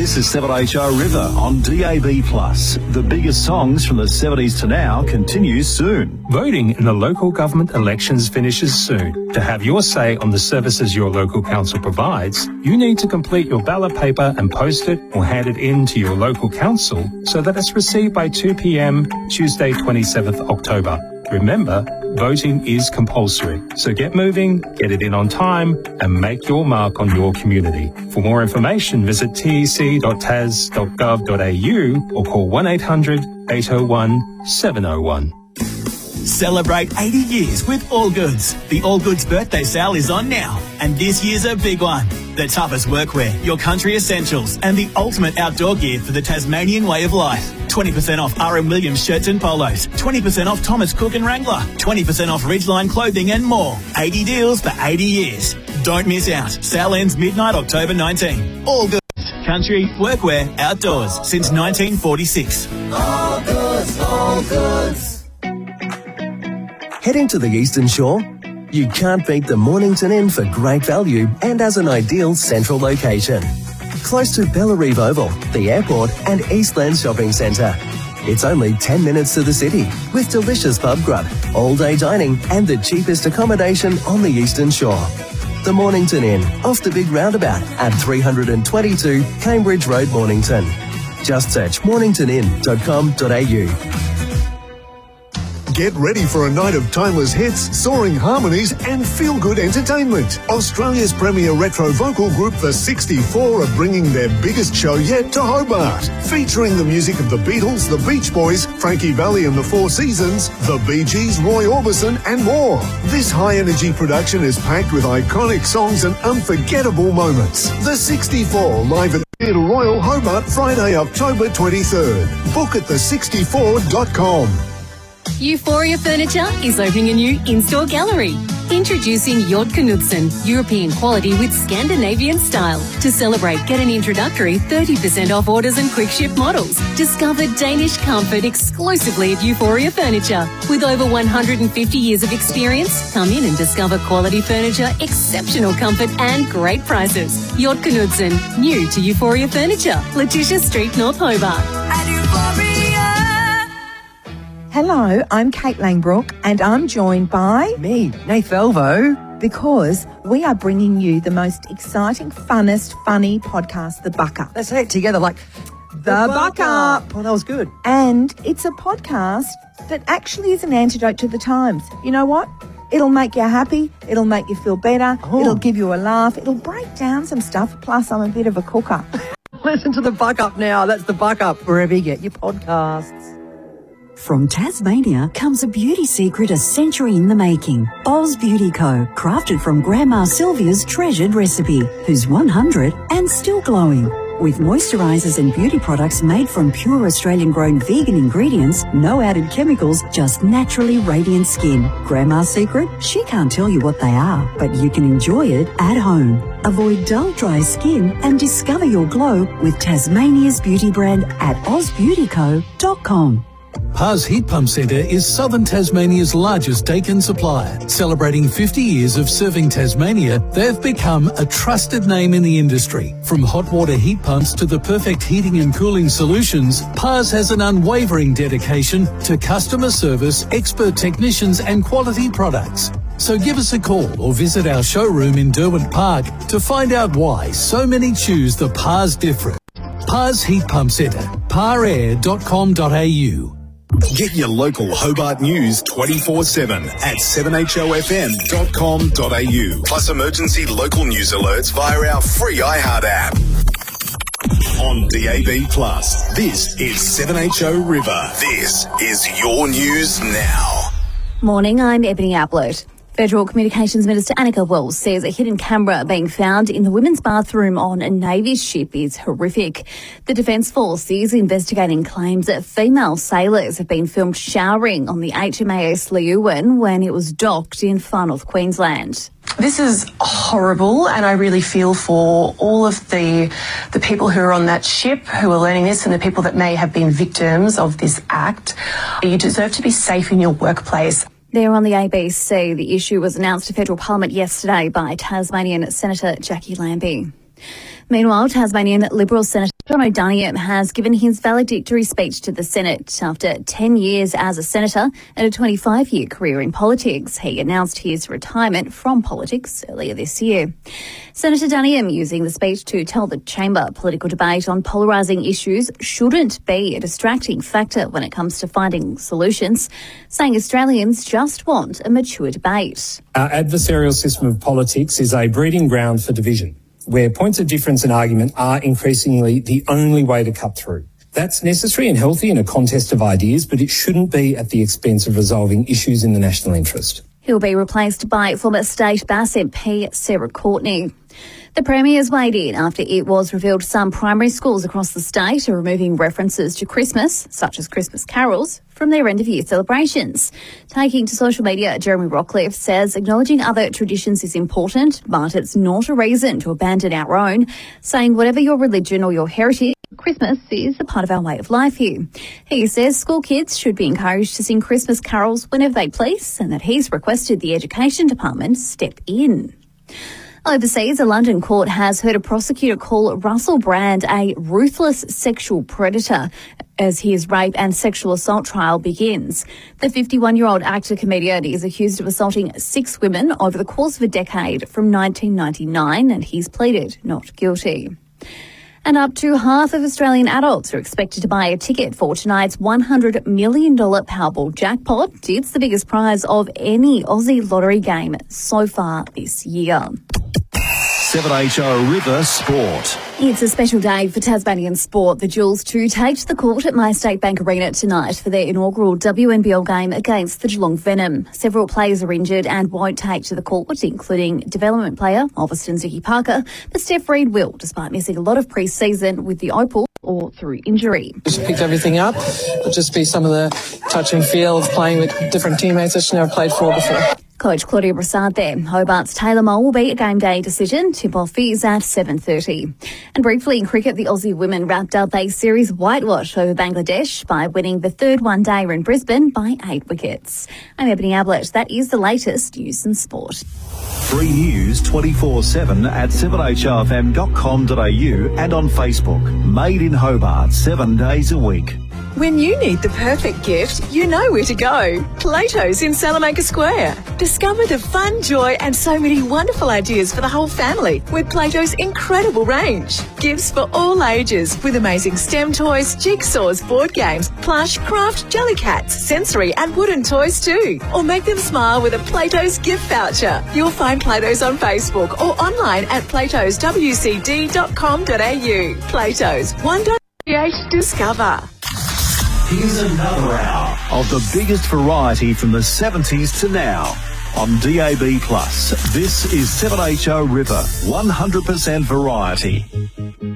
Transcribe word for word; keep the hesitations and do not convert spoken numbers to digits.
This is seven H O River on D A B plus. The biggest songs from the seventies to now continues soon. Voting in the local government elections finishes soon. To have your say on the services your local council provides, you need to complete your ballot paper and post it or hand it in to your local council so that it's received by two p.m. Tuesday twenty-seventh October. Remember, voting is compulsory, so get moving, get it in on time, and make your mark on your community. For more information, visit t e c dot t a s dot gov dot a u or call one eight hundred eight oh one seven oh one. Celebrate eighty years with Allgoods. The Allgoods birthday sale is on now, and this year's a big one. The toughest workwear, your country essentials, and the ultimate outdoor gear for the Tasmanian way of life. twenty percent off R M Williams shirts and polos, twenty percent off Thomas Cook and Wrangler, twenty percent off Ridgeline clothing and more. eighty deals for eighty years. Don't miss out. Sale ends midnight October nineteenth. Allgoods. Country, workwear, outdoors since nineteen forty-six. Allgoods, Allgoods. Heading to the Eastern Shore? You can't beat the Mornington Inn for great value and as an ideal central location. Close to Bellarive Oval, the airport and Eastland Shopping Centre. It's only ten minutes to the city with delicious pub grub, all-day dining and the cheapest accommodation on the Eastern Shore. The Mornington Inn, off the big roundabout at three twenty-two Cambridge Road, Mornington. Just search mornington inn dot com dot a u. Get ready for a night of timeless hits, soaring harmonies and feel-good entertainment. Australia's premier retro vocal group, The sixty-four, are bringing their biggest show yet to Hobart. Featuring the music of the Beatles, the Beach Boys, Frankie Valli and the Four Seasons, the Bee Gees, Roy Orbison and more. This high-energy production is packed with iconic songs and unforgettable moments. The sixty-four, live at Theatre Royal, Hobart, Friday, October twenty-third. Book at the sixty-four dot com. Euphoria Furniture is opening a new in-store gallery. Introducing Jord Knudsen, European quality with Scandinavian style. To celebrate, get an introductory thirty percent off orders and quick ship models. Discover Danish comfort exclusively at Euphoria Furniture. With over one hundred fifty years of experience, come in and discover quality furniture, exceptional comfort and great prices. Jord Knudsen, new to Euphoria Furniture, Letitia Street, North Hobart. At Euphoria. Hello, I'm Kate Langbrook and I'm joined by... me, Nath Elvo. Because we are bringing you the most exciting, funnest, funny podcast, The Buck Up. Let's say it together like... The, the Buck, Buck Up. Up. Oh, that was good. And it's a podcast that actually is an antidote to the times. You know what? It'll make you happy. It'll make you feel better. Oh. It'll give you a laugh. It'll break down some stuff. Plus, I'm a bit of a cooker. Listen to The Buck Up now. That's The Buck Up, wherever you get your podcasts. From Tasmania comes a beauty secret a century in the making. Oz Beauty Co, crafted from Grandma Sylvia's treasured recipe, who's one hundred and still glowing. With moisturisers and beauty products made from pure Australian-grown vegan ingredients, no added chemicals, just naturally radiant skin. Grandma's secret? She can't tell you what they are, but you can enjoy it at home. Avoid dull, dry skin and discover your glow with Tasmania's beauty brand at oz beauty co dot com. Pars Heat Pump Centre is southern Tasmania's largest Daikin supplier. Celebrating fifty years of serving Tasmania, they've become a trusted name in the industry. From hot water heat pumps to the perfect heating and cooling solutions, Pars has an unwavering dedication to customer service, expert technicians and quality products. So give us a call or visit our showroom in Derwent Park to find out why so many choose the Pars different. Pars Heat Pump Centre, par air dot com dot a u. Get your local Hobart news twenty-four seven at seven h o f m dot com dot a u. Plus emergency local news alerts via our free iHeart app. On D A B plus, this is seven H O River. This is your news now. Morning, I'm Ebony Ablett. Federal Communications Minister Annika Wells says a hidden camera being found in the women's bathroom on a Navy ship is horrific. The Defence Force is investigating claims that female sailors have been filmed showering on the H M A S Leeuwin when it was docked in Far North Queensland. This is horrible, and I really feel for all of the the people who are on that ship who are learning this and the people that may have been victims of this act. You deserve to be safe in your workplace. There on the A B C, the issue was announced to federal parliament yesterday by Tasmanian Senator Jackie Lambie. Meanwhile, Tasmanian Liberal Senator John O'Daniel has given his valedictory speech to the Senate after ten years as a senator and a twenty-five-year career in politics. He announced his retirement from politics earlier this year. Senator Duniam using the speech to tell the chamber political debate on polarising issues shouldn't be a distracting factor when it comes to finding solutions, saying Australians just want a mature debate. Our adversarial system of politics is a breeding ground for division, where points of difference and argument are increasingly the only way to cut through. That's necessary and healthy in a contest of ideas, but it shouldn't be at the expense of resolving issues in the national interest. He'll be replaced by former State Bass M P Sarah Courtney. The Premier's weighed in after it was revealed some primary schools across the state are removing references to Christmas, such as Christmas carols, from their end-of-year celebrations. Taking to social media, Jeremy Rockcliffe says acknowledging other traditions is important, but it's not a reason to abandon our own, saying whatever your religion or your heritage, Christmas is a part of our way of life here. He says school kids should be encouraged to sing Christmas carols whenever they please, and that he's requested the Education Department step in. Overseas, a London court has heard a prosecutor call Russell Brand a ruthless sexual predator as his rape and sexual assault trial begins. The fifty-one-year-old actor-comedian is accused of assaulting six women over the course of a decade from nineteen ninety-nine, and he's pleaded not guilty. And up to half of Australian adults are expected to buy a ticket for tonight's one hundred million dollars Powerball jackpot. It's the biggest prize of any Aussie lottery game so far this year. seven H O River Sport. It's a special day for Tasmanian sport. The Jewels two take to the court at MyState Bank Arena tonight for their inaugural W N B L game against the Geelong Venom. Several players are injured and won't take to the court, including development player Ulverston's Vicky Parker, but Steph Reid will, despite missing a lot of pre-season with the Opal or through injury. Just picked everything up. It'll just be some of the touch and feel of playing with different teammates that she's never played for before. Coach Claudia Broussard there. Hobart's Taylor Mole will be a game day decision. Tip-off is at seven thirty. And briefly in cricket, the Aussie women wrapped up a series whitewash over Bangladesh by winning the third one-day in Brisbane by eight wickets. I'm Ebony Ablett. That is the latest news and sport. Free news twenty-four seven at seven h o f m dot com dot a u and on Facebook. Made in Hobart, seven days a week. When you need the perfect gift, you know where to go. Plato's in Salamanca Square. Discover the fun, joy and so many wonderful ideas for the whole family with Plato's incredible range. Gifts for all ages with amazing STEM toys, jigsaws, board games, plush, craft, jellycats, sensory and wooden toys too. Or make them smile with a Plato's gift voucher. You'll find Plato's on Facebook or online at platos w c d dot com dot a u. Plato's. Wonder, create, discover. Here's another hour of the biggest variety from the seventies to now on D A B plus. This is seven H O River, one hundred percent variety.